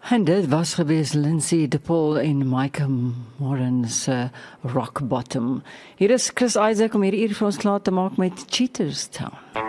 En dit was gewees Lindsay de Paul en Micah Moran se Rock Bottom. Hier is Chris Isaac om hierdie uur vir ons klaar te maak met Cheaters Town.